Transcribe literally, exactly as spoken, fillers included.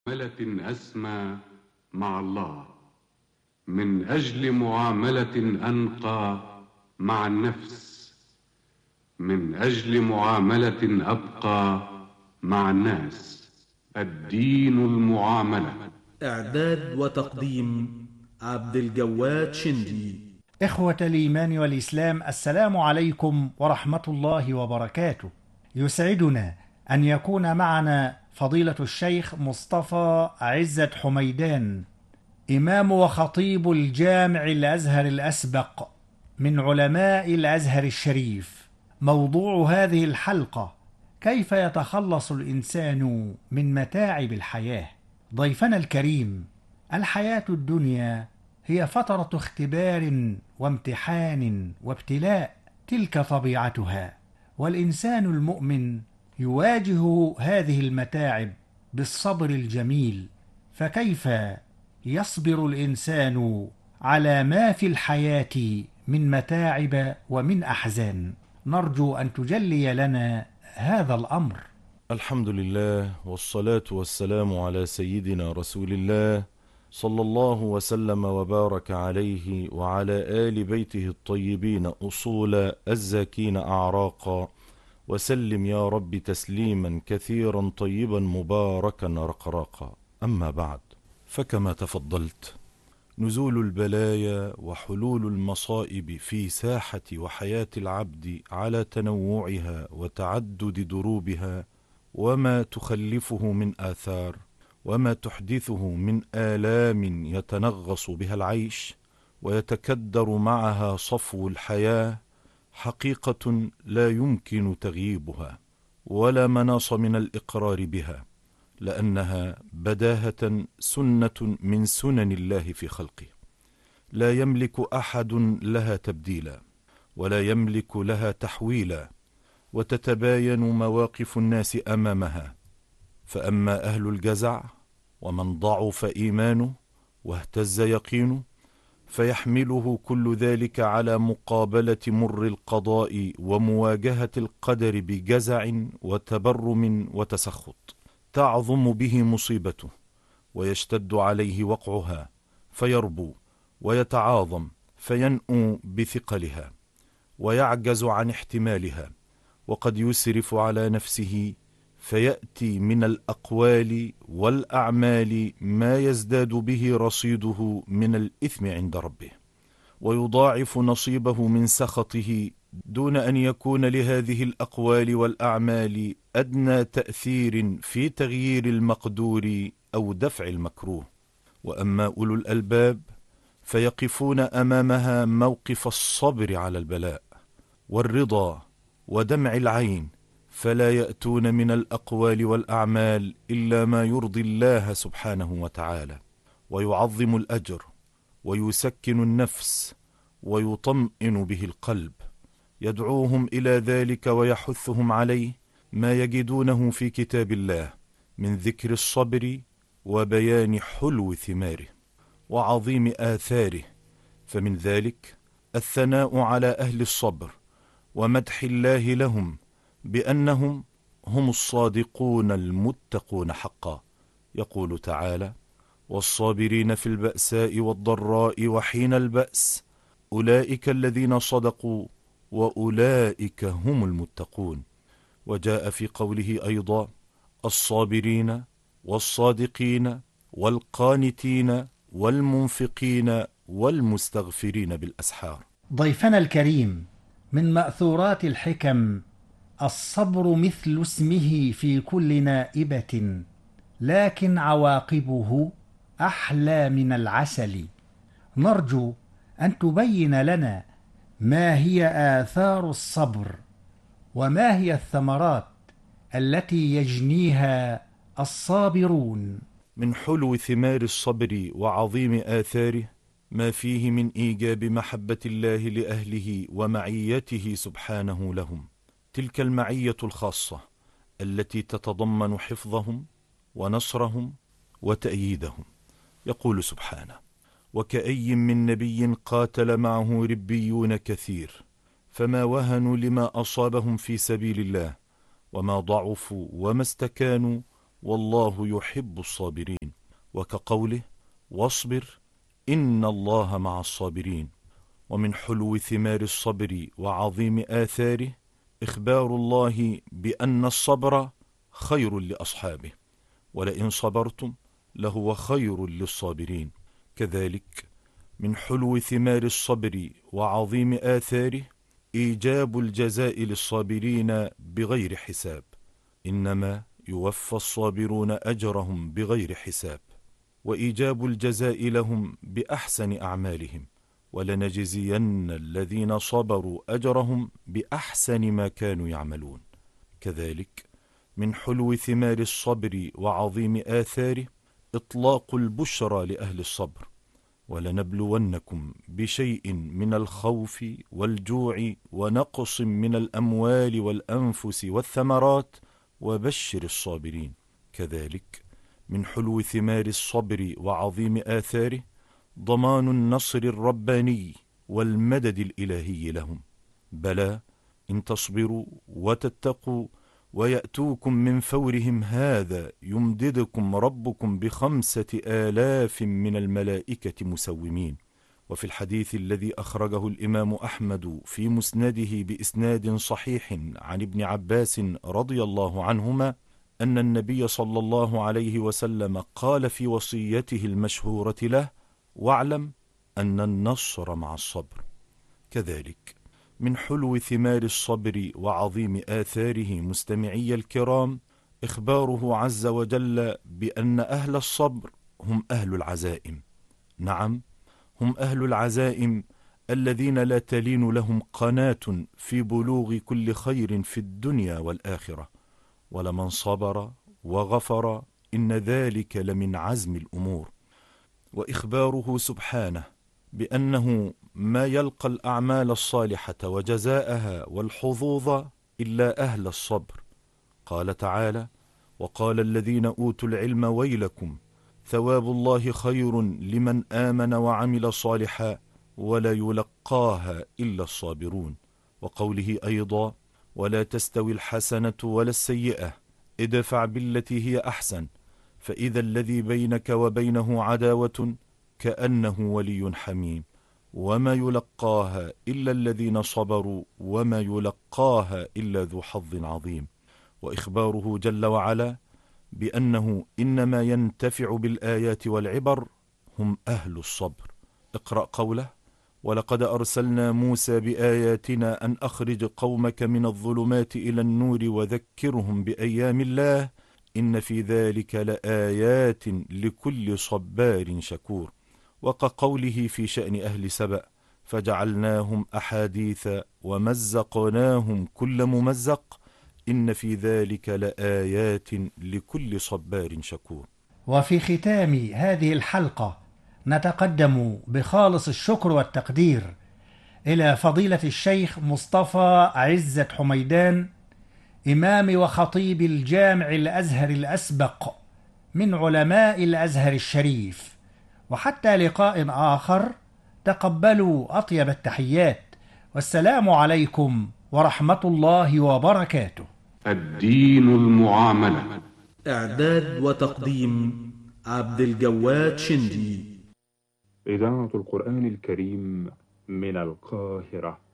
معاملة أسمى مع الله، من أجل معاملة أنقى مع النفس، من أجل معاملة أبقى مع الناس. الدين المعاملة. إعداد وتقديم عبد الجواد شندي. إخوة الإيمان والإسلام، السلام عليكم ورحمة الله وبركاته. يسعدنا أن يكون معنا فضيلة الشيخ مصطفى عزت حميدان، إمام وخطيب الجامع الأزهر الأسبق من علماء الأزهر الشريف. موضوع هذه الحلقة: كيف يتخلص الإنسان من متاعب الحياة؟ ضيفنا الكريم: الحياة الدنيا هي فترة اختبار وامتحان وابتلاء، تلك طبيعتها، والإنسان المؤمن يواجه هذه المتاعب بالصبر الجميل. فكيف يصبر الإنسان على ما في الحياة من متاعب ومن أحزان؟ نرجو أن تجلي لنا هذا الأمر. الحمد لله، والصلاة والسلام على سيدنا رسول الله صلى الله وسلم وبارك عليه وعلى آل بيته الطيبين أصول الزاكين أعراقا، وسلم يا رب تسليما كثيرا طيبا مباركا رقراقا. أما بعد، فكما تفضلت، نزول البلايا وحلول المصائب في ساحة وحياة العبد على تنوعها وتعدد دروبها، وما تخلفه من آثار، وما تحدثه من آلام يتنغص بها العيش ويتكدر معها صفو الحياة، حقيقة لا يمكن تغييبها ولا مناص من الإقرار بها، لأنها بداهة سنة من سنن الله في خلقه، لا يملك أحد لها تبديلا ولا يملك لها تحويلا، وتتباين مواقف الناس أمامها. فأما أهل الجزع ومن ضعف إيمانه واهتز يقينه، فيحمله كل ذلك على مقابلة مر القضاء ومواجهة القدر بجزع وتبرم وتسخط، تعظم به مصيبته ويشتد عليه وقعها، فيربو ويتعاظم فينأو بثقلها ويعجز عن احتمالها، وقد يسرف على نفسه فيأتي من الأقوال والأعمال ما يزداد به رصيده من الإثم عند ربه، ويضاعف نصيبه من سخطه، دون أن يكون لهذه الأقوال والأعمال أدنى تأثير في تغيير المقدور أو دفع المكروه. وأما أولو الألباب فيقفون أمامها موقف الصبر على البلاء والرضا ودمع العين، فلا يأتون من الأقوال والأعمال إلا ما يرضي الله سبحانه وتعالى، ويعظم الأجر ويسكن النفس ويطمئن به القلب. يدعوهم إلى ذلك ويحثهم عليه ما يجدونه في كتاب الله من ذكر الصبر وبيان حلو ثماره وعظيم آثاره. فمن ذلك الثناء على أهل الصبر ومدح الله لهم بأنهم هم الصادقون المتقون حقا. يقول تعالى: والصابرين في البأساء والضراء وحين البأس أولئك الذين صدقوا وأولئك هم المتقون. وجاء في قوله أيضا: الصابرين والصادقين والقانتين والمنفقين والمستغفرين بالأسحار. ضيفنا الكريم: من مأثورات الحكم: الصبر مثل اسمه في كل نائبة، لكن عواقبه أحلى من العسل. نرجو أن تبين لنا ما هي آثار الصبر، وما هي الثمرات التي يجنيها الصابرون. من حلو ثمار الصبر وعظيم آثاره ما فيه من إيجاب محبة الله لأهله ومعيته سبحانه لهم، تلك المعية الخاصة التي تتضمن حفظهم ونصرهم وتأييدهم. يقول سبحانه: وكأي من نبي قاتل معه ربيون كثير فما وهنوا لما أصابهم في سبيل الله وما ضعفوا وما استكانوا والله يحب الصابرين، وكقوله واصبر إن الله مع الصابرين. ومن حلو ثمار الصبر وعظيم آثاره إخبار الله بأن الصبر خير لأصحابه، ولئن صبرتم لهو خير للصابرين. كذلك من حلو ثمار الصبر وعظيم آثاره إيجاب الجزاء للصابرين بغير حساب، إنما يوفى الصابرون أجرهم بغير حساب، وإيجاب الجزاء لهم بأحسن أعمالهم، ولنجزين الذين صبروا أجرهم بأحسن ما كانوا يعملون. كذلك من حلو ثمار الصبر وعظيم آثاره إطلاق البشرى لأهل الصبر، ولنبلونكم بشيء من الخوف والجوع ونقص من الأموال والأنفس والثمرات وبشر الصابرين. كذلك من حلو ثمار الصبر وعظيم آثاره ضمان النصر الرباني والمدد الإلهي لهم. بلى إن تصبروا وتتقوا ويأتوكم من فورهم هذا يمددكم ربكم بخمسة آلاف من الملائكة مسومين. وفي الحديث الذي أخرجه الإمام أحمد في مسنده بإسناد صحيح عن ابن عباس رضي الله عنهما أن النبي صلى الله عليه وسلم قال في وصيته المشهورة له: واعلم أن النصر مع الصبر. كذلك من حلو ثمار الصبر وعظيم آثاره مستمعي الكرام إخباره عز وجل بأن أهل الصبر هم أهل العزائم. نعم، هم أهل العزائم الذين لا تلين لهم قناة في بلوغ كل خير في الدنيا والآخرة. ولمن صبر وغفر إن ذلك لمن عزم الأمور. وإخباره سبحانه بأنه ما يلقى الأعمال الصالحة وجزاءها والحظوظ إلا أهل الصبر. قال تعالى: وقال الذين أوتوا العلم ويلكم ثواب الله خير لمن آمن وعمل صالحا ولا يلقاها إلا الصابرون. وقوله أيضا: ولا تستوي الحسنة ولا السيئة ادفع بالتي هي أحسن فإذا الذي بينك وبينه عداوة كأنه ولي حميم وما يلقاها إلا الذين صبروا وما يلقاها إلا ذو حظ عظيم. وإخباره جل وعلا بأنه إنما ينتفع بالآيات والعبر هم أهل الصبر. اقرأ قوله: ولقد أرسلنا موسى بآياتنا أن أخرج قومك من الظلمات إلى النور وذكرهم بأيام الله إن في ذلك لآيات لكل صبار شكور. وكقوله في شأن أهل سبأ: فجعلناهم أحاديث ومزقناهم كل ممزق إن في ذلك لآيات لكل صبار شكور. وفي ختام هذه الحلقة نتقدم بخالص الشكر والتقدير إلى فضيلة الشيخ مصطفى عزة حميدان، إمام وخطيب الجامع الأزهر الأسبق من علماء الأزهر الشريف. وحتى لقاء آخر، تقبلوا أطيب التحيات، والسلام عليكم ورحمة الله وبركاته. الدين المعاملة. إعداد وتقديم عبد الجواد شندي. إذاعة القرآن الكريم من القاهرة.